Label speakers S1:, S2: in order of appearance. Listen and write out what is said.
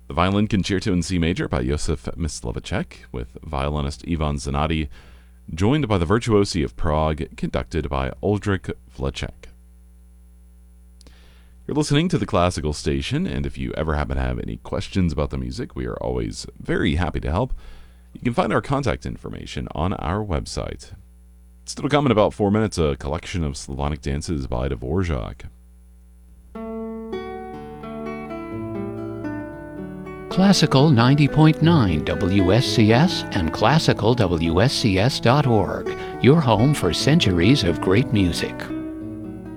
S1: The Violin Concerto in C Major by Josef Myslavacek, with violinist Ivan Zanatti, joined by the Virtuosi of Prague, conducted by Oldřich Vlachek. You're listening to the Classical Station, and if you ever happen to have any questions about the music, we are always very happy to help. You can find our contact information on our website. Still to come in about 4 minutes, a collection of Slavonic dances by Dvorak.
S2: Classical 90.9 WSCS and classicalwscs.org, your home for centuries of great music.